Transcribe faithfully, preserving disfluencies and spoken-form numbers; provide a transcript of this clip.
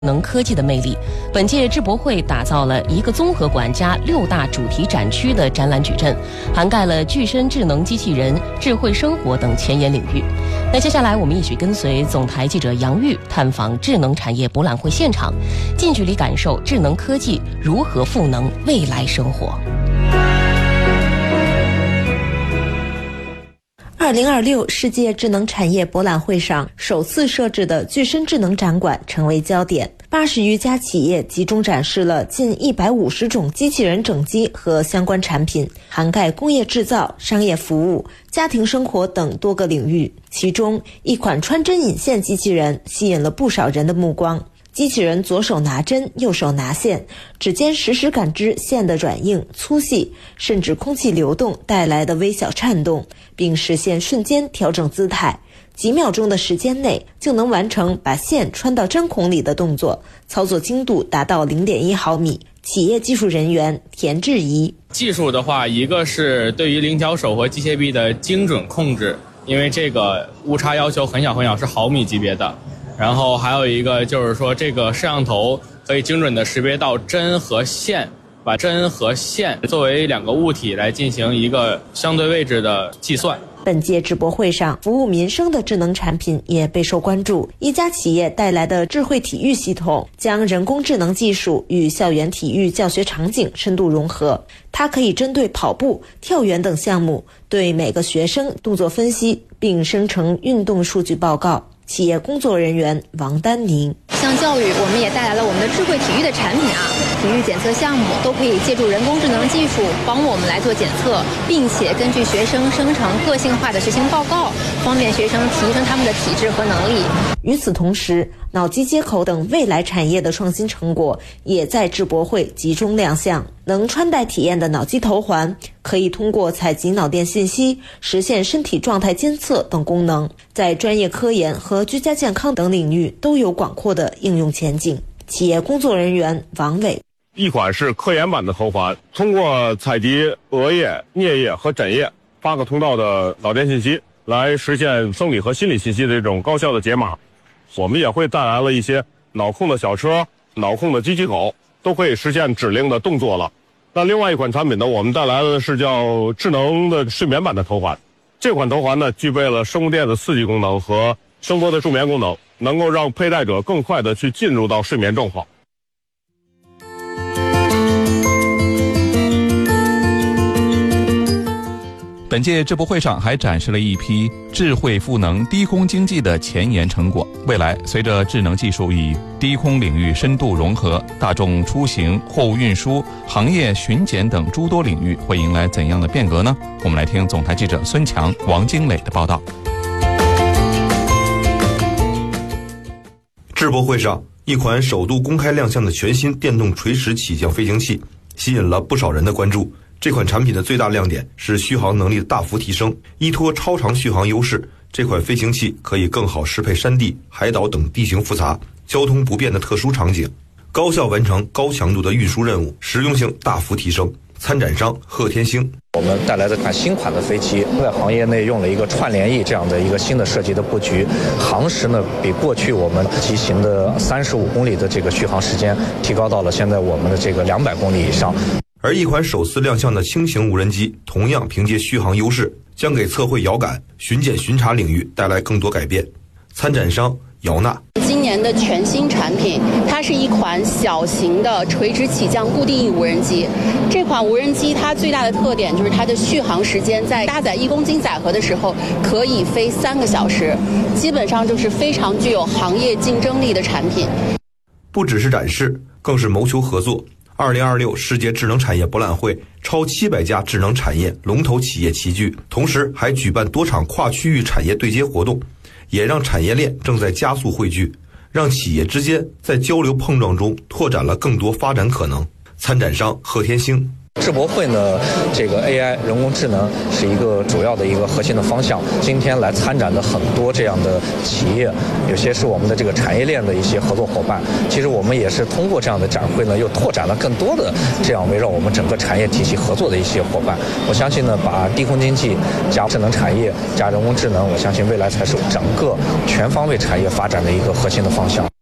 能科技的魅力。本届智博会打造了一个综合馆加六大主题展区的展览矩阵，涵盖了具身智能机器人、智慧生活等前沿领域。那接下来我们一起跟随总台记者杨玉探访智能产业博览会现场，近距离感受智能科技如何赋能未来生活。 二零二六世界智能产业博览会上，首次设置的具身智能展馆成为焦点。八十余家企业集中展示了近一百五十种机器人整机和相关产品，涵盖工业制造、商业服务、家庭生活等多个领域。其中，一款穿针引线机器人吸引了不少人的目光。机器人左手拿针，右手拿线，指尖实时感知线的软硬、粗细，甚至空气流动带来的微小颤动，并实现瞬间调整姿态。几秒钟的时间内就能完成把线穿到针孔里的动作，操作精度达到 零点一毫米。企业技术人员田志怡： 技术的话，一个是对于灵巧手和机械臂的精准控制，因为这个误差要求很小很小，是毫米级别的。然后还有一个就是说，这个摄像头可以精准的识别到针和线，把针和线作为两个物体来进行一个相对位置的计算。 本届智博会上，服务民生的智能产品也备受关注。一家企业带来的智慧体育系统，将人工智能技术与校园体育教学场景深度融合。它可以针对跑步、跳远等项目，对每个学生动作分析，并生成运动数据报告。企业工作人员王丹宁： 像教育，我们也带来了我们的智慧体育的产品啊，体育检测项目都可以借助人工智能技术帮我们来做检测，并且根据学生生成个性化的学习报告，方便学生提升他们的体质和能力。 与此同时，脑机接口等未来产业的创新成果也在智博会集中亮相。能穿戴体验的脑机头环可以通过采集脑电信息，实现身体状态监测等功能，在专业科研和居家健康等领域都有广阔的应用前景。企业工作人员王伟： 一款是科研版的头环，通过采集额叶、颞叶和枕叶八个通道的脑电信息，来实现生理和心理信息的这种高效的解码。我们也会带来了一些脑控的小车、脑控的机器狗，都可以实现指令的动作了。那另外一款产品呢，我们带来的是叫智能的睡眠版的头环。这款头环呢，具备了生物电的刺激功能和声波的助眠功能，能够让佩戴者更快地去进入到睡眠状况。 本届智博会上还展示了一批智慧赋能低空经济的前沿成果。未来，随着智能技术与低空领域深度融合，大众出行、货物运输、行业巡检等诸多领域会迎来怎样的变革呢？我们来听总台记者孙强、王金磊的报道。 智博会上，一款首度公开亮相的全新电动垂直起降飞行器，吸引了不少人的关注。这款产品的最大亮点是续航能力的大幅提升，依托超长续航优势，这款飞行器可以更好适配山地、海岛等地形复杂、交通不便的特殊场景，高效完成高强度的运输任务，实用性大幅提升。参展商贺天星： 我们带来这款新款的飞机，在行业内用了一个串联翼这样的一个新的设计的布局，航时呢比过去我们机型的三十五公里的这个续航时间提高到了现在我们的这个两百公里以上。 而一款首次亮相的轻型无人机，同样凭借续航优势，将给测绘遥感、巡检巡查领域带来更多改变。参展商姚娜： 今年的全新产品，它是一款小型的垂直起降固定翼无人机。这款无人机它最大的特点就是它的续航时间，在搭载一公斤载荷的时候可以飞三个小时，基本上就是非常具有行业竞争力的产品。 不只是展示，更是谋求合作。二零二六世界智能产业博览会超七百家智能产业龙头企业齐聚，同时还举办多场跨区域产业对接活动，也让产业链正在加速汇聚，让企业之间在交流碰撞中拓展了更多发展可能。参展商贺天星： 智博会呢，这个 A I 人工智能是一个主要的一个核心的方向。今天来参展的很多这样的企业，有些是我们的这个产业链的一些合作伙伴。其实我们也是通过这样的展会呢，又拓展了更多的这样围绕我们整个产业体系合作的一些伙伴。我相信呢，把低空经济加智能产业加人工智能，我相信未来才是整个全方位产业发展的一个核心的方向。